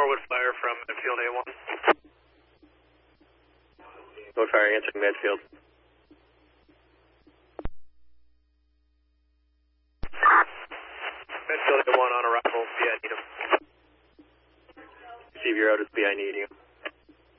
Norwood Fire from Midfield A1. Norwood Fire answering Midfield. Midfield A1 on arrival, BI need him. Receive your Otis, BI need you.